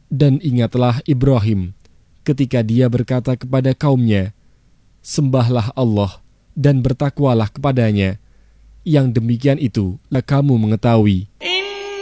Dan ingatlah Ibrahim ketika dia berkata kepada kaumnya, "Sembahlah Allah dan bertakwalah kepadanya. Yang demikian itu kamu mengetahui